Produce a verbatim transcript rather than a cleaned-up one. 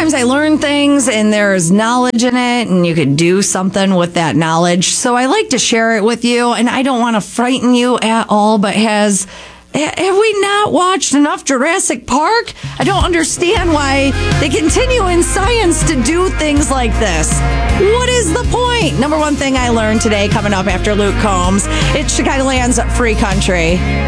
sometimes I learn things and there's knowledge in it and you could do something with that knowledge. So I like to share it with you, and I don't want to frighten you at all, but has... Have we not watched enough Jurassic Park? I don't understand why they continue in science to do things like this. What is the point? Number one thing I learned today, coming up after Luke Combs, it's Chicagoland's Free Country.